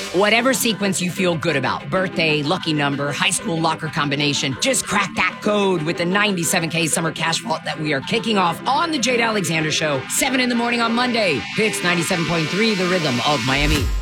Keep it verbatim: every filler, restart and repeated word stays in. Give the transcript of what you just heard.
Whatever sequence you feel good about, birthday, lucky number, high school locker combination, just crack that code with the ninety-seven K Summer Cash Vault that we are kicking off on The Jade Alexander Show, seven in the morning on Monday. Hits ninety-seven point three, The Rhythm of Miami.